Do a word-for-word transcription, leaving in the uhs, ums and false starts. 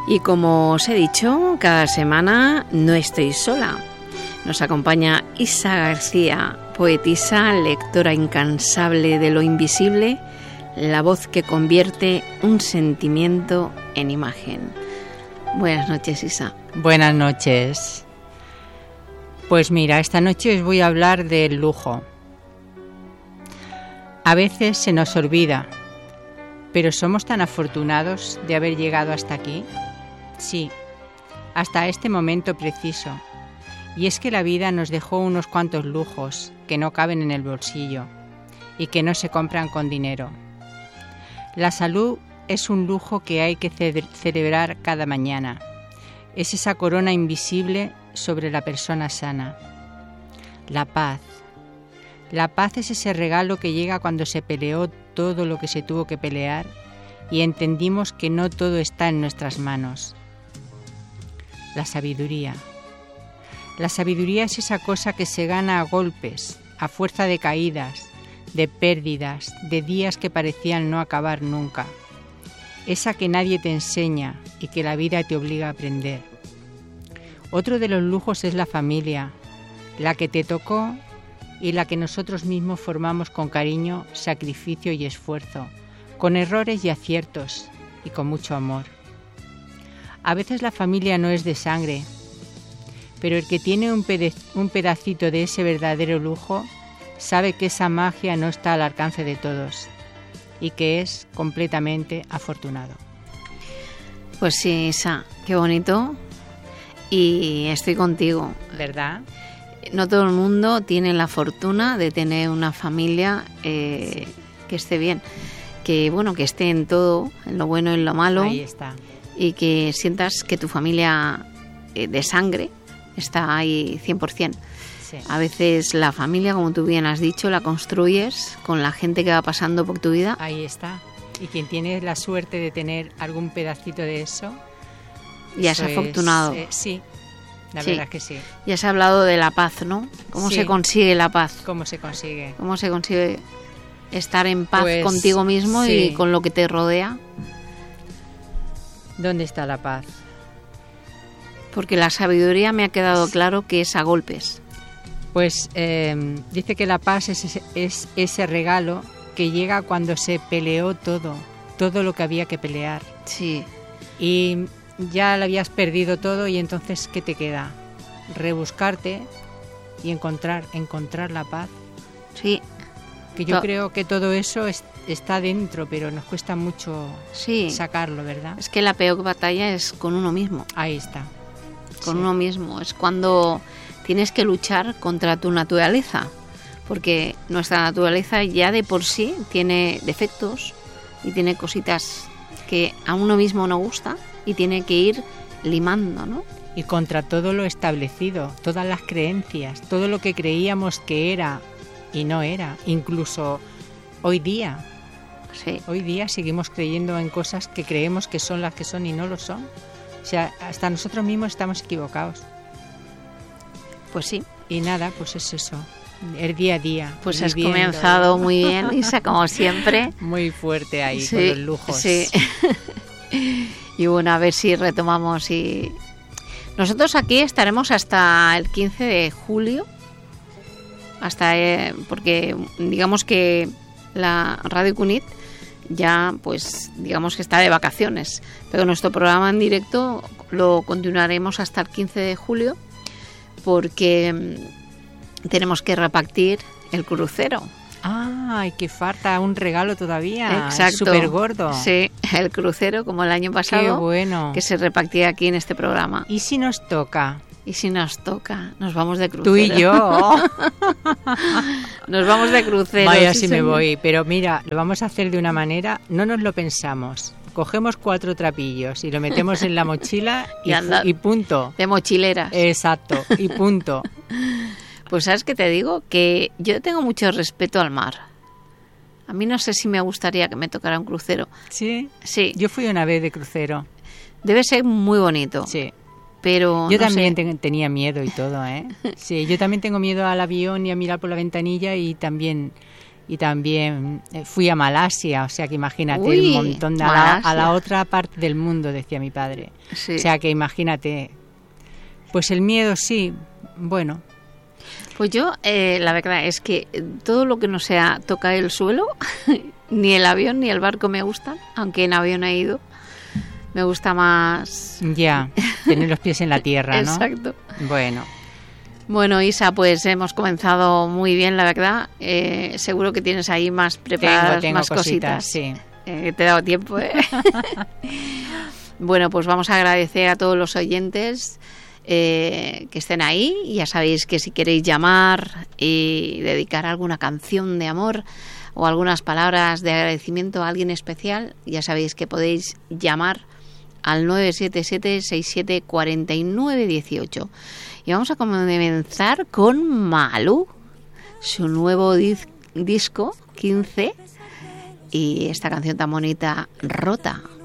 Y como os he dicho, cada semana no estoy sola. Nos acompaña Isa García, poetisa, lectora incansable de lo invisible, la voz que convierte un sentimiento en imagen. Buenas noches, Isa. Buenas noches. Pues mira, esta noche os voy a hablar del lujo. A veces se nos olvida, pero somos tan afortunados de haber llegado hasta aquí. Sí, hasta este momento preciso. Y es que la vida nos dejó unos cuantos lujos que no caben en el bolsillo y que no se compran con dinero. La salud es un lujo que hay que ce- celebrar cada mañana. Es esa corona invisible sobre la persona sana. La paz. La paz es ese regalo que llega cuando se peleó todo lo que se tuvo que pelear y entendimos que no todo está en nuestras manos. La sabiduría. La sabiduría es esa cosa que se gana a golpes, a fuerza de caídas, de pérdidas, de días que parecían no acabar nunca. Esa que nadie te enseña y que la vida te obliga a aprender. Otro de los lujos es la familia, la que te tocó y la que nosotros mismos formamos con cariño, sacrificio y esfuerzo, con errores y aciertos y con mucho amor. A veces la familia no es de sangre, pero el que tiene un, pede- un pedacito de ese verdadero lujo sabe que esa magia no está al alcance de todos y que es completamente afortunado. Pues sí, Isa, qué bonito. Y estoy contigo. ¿Verdad? No todo el mundo tiene la fortuna de tener una familia eh, sí. que esté bien, que bueno, que esté en todo, en lo bueno y en lo malo. Ahí está. Y que sientas que tu familia eh, de sangre está ahí cien por ciento. Sí. A veces la familia, como tú bien has dicho, la construyes con la gente que va pasando por tu vida. Ahí está. Y quien tiene la suerte de tener algún pedacito de eso... Ya es afortunado. Es, eh, sí, la sí. verdad es que sí. Ya has hablado de la paz, ¿no? ¿Cómo sí. se consigue la paz? ¿Cómo se consigue? ¿Cómo se consigue estar en paz pues, contigo mismo sí. y con lo que te rodea? ¿Dónde está la paz? Porque la sabiduría me ha quedado claro que es a golpes. Pues eh, dice que la paz es ese, es ese regalo que llega cuando se peleó todo, todo lo que había que pelear. Sí. Y ya lo habías perdido todo y entonces ¿qué te queda? Rebuscarte y encontrar, encontrar la paz. Sí. Que yo to- creo que todo eso es, está dentro, pero nos cuesta mucho sí. sacarlo, ¿verdad? Es que la peor batalla es con uno mismo. Ahí está. Con sí. uno mismo. Es cuando tienes que luchar contra tu naturaleza. Porque nuestra naturaleza ya de por sí tiene defectos y tiene cositas que a uno mismo no gusta y tiene que ir limando, ¿no? Y contra todo lo establecido, todas las creencias, todo lo que creíamos que era y no era, incluso hoy día. Sí. Hoy día seguimos creyendo en cosas que creemos que son las que son y no lo son. O sea, hasta nosotros mismos estamos equivocados. Pues sí. Y nada, pues es eso, el día a día. Pues has comenzado muy bien, Isa, como siempre. Muy fuerte ahí, sí, con los lujos. Sí. Y bueno, a ver si retomamos. Y nosotros aquí estaremos hasta el quince de julio. Hasta eh, porque digamos que la Radio Cunit ya pues digamos que está de vacaciones, pero nuestro programa en directo lo continuaremos hasta el quince de julio porque tenemos que repartir el crucero. ¡Ay, que falta un regalo todavía! Exacto. Súper gordo. Sí, el crucero como el año pasado. ¡Qué bueno! Que se repartía aquí en este programa. ¿Y si nos toca? Y si nos toca, nos vamos de crucero. Tú y yo. Nos vamos de crucero. Vaya sí, si me señor. voy. Pero mira, lo vamos a hacer de una manera, no nos lo pensamos. Cogemos cuatro trapillos y lo metemos en la mochila y, y, anda, y punto. De mochileras. Exacto, y punto. Pues ¿sabes qué te digo? Que yo tengo mucho respeto al mar. A mí no sé si me gustaría que me tocara un crucero. ¿Sí? Sí. Yo fui una vez de crucero. Debe ser muy bonito. Sí. Pero yo no también sé. te, tenía miedo y todo, ¿eh? Sí, yo también tengo miedo al avión y a mirar por la ventanilla y también y también fui a Malasia, o sea que imagínate, Uy, un montón de a la, a la otra parte del mundo, decía mi padre. Sí. O sea que imagínate, pues el miedo sí, bueno. Pues yo, eh, la verdad es que todo lo que no sea tocar el suelo, ni el avión ni el barco me gustan, aunque en avión he ido, me gusta más... Ya, tener los pies en la tierra, ¿no? Exacto. Bueno. Bueno, Isa, pues hemos comenzado muy bien, la verdad. Eh, seguro que tienes ahí más preparadas, tengo, tengo más cositas. cositas. Sí. Eh, te he dado tiempo, ¿eh? Bueno, pues vamos a agradecer a todos los oyentes eh, que estén ahí. Ya sabéis que si queréis llamar y dedicar alguna canción de amor o algunas palabras de agradecimiento a alguien especial, ya sabéis que podéis llamar al nueve siete siete, seis siete cuatro nueve uno ocho. Y vamos a comenzar con Malú, su nuevo dis- disco, quince, y esta canción tan bonita, Rota.